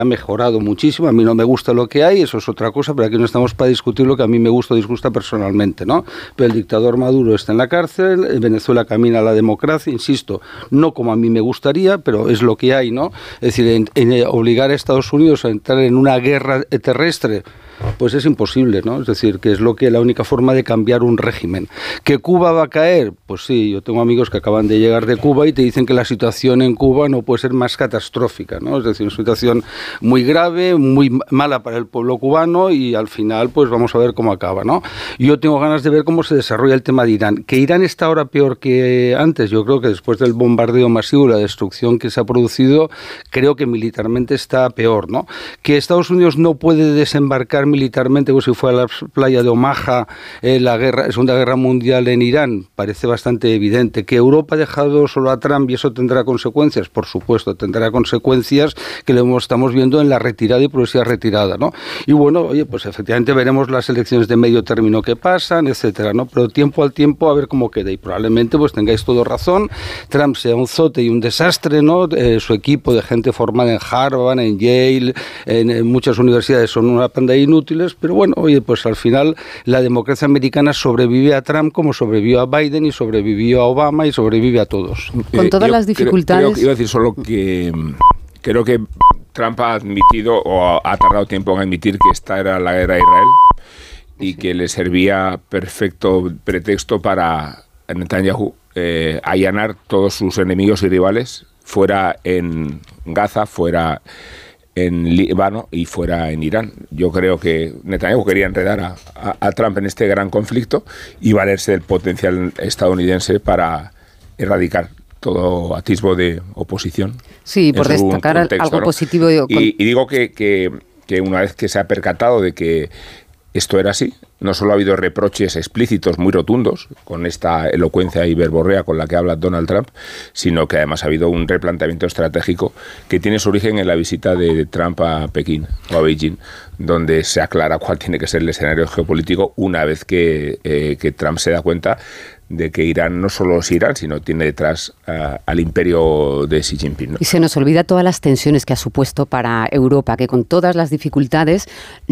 ha mejorado muchísimo. A mí no me gusta lo que hay, eso es otra cosa, pero aquí no estamos para discutir lo que a mí me gusta o disgusta personalmente, ¿no? Pero el dictador Maduro está en la cárcel, Venezuela camina a la democracia, insisto, no como a mí me gustaría, pero es lo que hay, ¿no? Es decir, en obligar a Estados Unidos a entrar en una guerra terrestre, pues es imposible, ¿no? Es decir, que es la única forma de cambiar un régimen. ¿Que Cuba va a caer? Pues sí, yo tengo amigos que acaban de llegar de Cuba y te dicen que la situación en Cuba no puede ser más catastrófica, ¿no? Es decir, una situación muy grave, muy mala para el pueblo cubano y al final pues vamos a ver cómo acaba, ¿no? Yo tengo ganas de ver cómo se desarrolla el tema de Irán. ¿Que Irán está ahora peor que antes? Yo creo que después del bombardeo masivo, la destrucción que se ha producido, creo que militarmente está peor, ¿no? ¿Que Estados Unidos no puede desembarcar militarmente, pues si fue a la playa de Omaha, la Segunda Guerra Mundial en Irán? Parece bastante evidente. ¿Que Europa ha dejado solo a Trump y eso tendrá consecuencias? Por supuesto, tendrá consecuencias que lo estamos viendo en la retirada y progresiva retirada, ¿no? Y bueno, oye, pues efectivamente veremos las elecciones de medio término que pasan, etcétera, ¿no? Pero tiempo al tiempo a ver cómo queda y probablemente pues tengáis todo razón, Trump sea un zote y un desastre, ¿no? Su equipo de gente formada en Harvard, en Yale, en muchas universidades son una panda de inútiles, pero bueno, oye, pues al final la democracia americana sobrevive a Trump como sobrevivió a Biden y sobrevivió a Obama y sobrevive a todos. Con todas las dificultades... Creo que iba a decir solo que creo que Trump ha admitido o ha tardado tiempo en admitir que esta era la guerra de Israel y que le servía perfecto pretexto para Netanyahu allanar todos sus enemigos y rivales, fuera en Gaza, fuera en Líbano y fuera en Irán. Yo creo que Netanyahu quería enredar a Trump en este gran conflicto y valerse del potencial estadounidense para erradicar todo atisbo de oposición. Sí, por destacar algo, ¿no? Positivo. Y digo que una vez que se ha percatado de que esto era así, no solo ha habido reproches explícitos muy rotundos con esta elocuencia y verborrea con la que habla Donald Trump, sino que además ha habido un replanteamiento estratégico que tiene su origen en la visita de Trump a Pekín o a Beijing, donde se aclara cuál tiene que ser el escenario geopolítico una vez que Trump se da cuenta de que Irán no solo es Irán, sino tiene detrás al imperio de Xi Jinping, ¿no? Y se nos olvida todas las tensiones que ha supuesto para Europa, que con todas las dificultades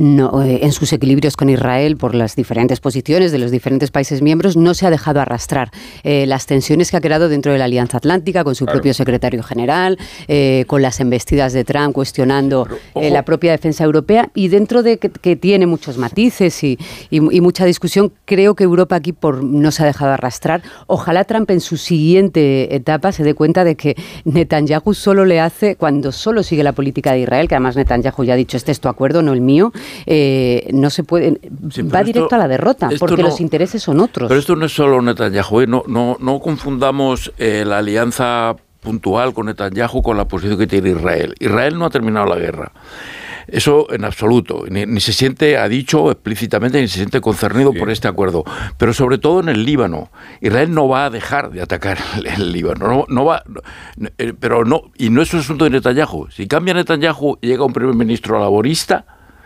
en sus equilibrios con Israel, por las diferentes posiciones de los diferentes países miembros, no se ha dejado arrastrar. Las tensiones que ha creado dentro de la Alianza Atlántica, con su propio secretario general, con las embestidas de Trump cuestionando la propia defensa europea, y dentro de que tiene muchos matices y mucha discusión, creo que Europa aquí no se ha dejado arrastrar. Ojalá Trump en su siguiente etapa se dé cuenta de que Netanyahu solo le hace, cuando solo sigue la política de Israel, que además Netanyahu ya ha dicho, este es tu acuerdo, no el mío, no se puede, sí, va directo a la derrota, porque los intereses son otros. Pero esto no es solo Netanyahu, no confundamos la alianza puntual con Netanyahu con la posición que tiene Israel. Israel no ha terminado la guerra. Eso en absoluto, ni se siente, ha dicho explícitamente, ni se siente concernido por este acuerdo, pero sobre todo en el Líbano. Israel no va a dejar de atacar el Líbano, pero no, y no es un asunto de Netanyahu. Si cambia Netanyahu y llega un primer ministro laborista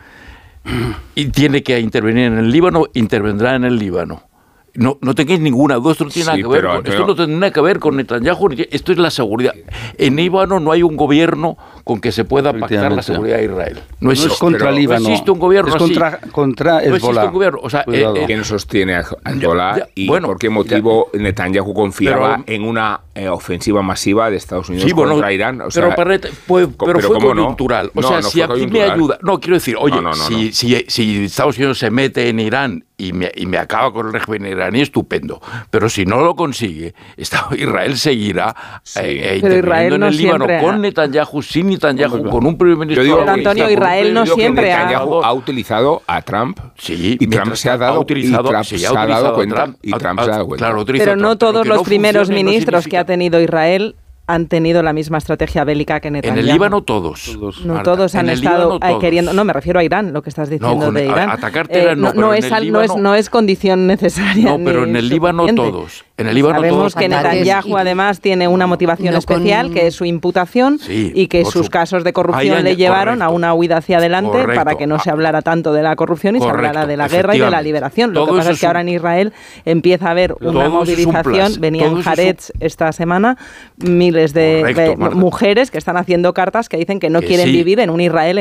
y tiene que intervenir en el Líbano, intervendrá en el Líbano. No tengáis ninguna duda, esto no tiene nada que ver esto no tiene nada que ver con Netanyahu, esto es la seguridad. En Líbano no hay un gobierno con que se pueda pactar la seguridad de Israel. No es contra Líbano. No existe un gobierno así. Contra Hezbollah. No existe un gobierno. O sea, ¿quién sostiene a Hezbollah y por qué motivo Netanyahu confiaba en una ofensiva masiva de Estados Unidos contra Irán? O sea, pero fue coyuntural. O sea, si aquí me ayuda... No, quiero decir, oye, si Estados Unidos se mete en Irán y me acaba con el régimen iraní, estupendo. Pero si no lo consigue, Israel seguirá interviniendo en el Líbano con Netanyahu, sin Netanyahu, con un primer ministro. Pero Antonio, Israel no siempre ha utilizado a Trump, sí, y Trump se ha dado cuenta. Claro, pero no todos los primeros ministros que ha tenido Israel han tenido la misma estrategia bélica que Netanyahu. En el Líbano todos. No Marta, todos han estado queriendo... No, me refiero a Irán, lo que estás diciendo de Irán. Atacarte no es condición necesaria. No, pero en el Líbano todos. En el Líbano sabemos que Netanyahu además tiene una motivación especial, que es su imputación, y que sus casos de corrupción le llevaron a una huida hacia adelante para que no se hablara tanto de la corrupción y se hablara de la guerra y de la liberación. Lo que pasa es que ahora en Israel empieza a haber una movilización. Venía en Haaretz esta semana miles de mujeres que están haciendo cartas que dicen que no quieren vivir en un Israel